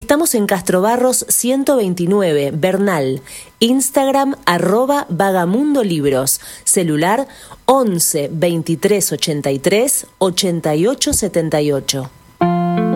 Estamos en Castrobarros 129, Bernal. Instagram @vagamundolibros. Celular 11 23 83 88 78.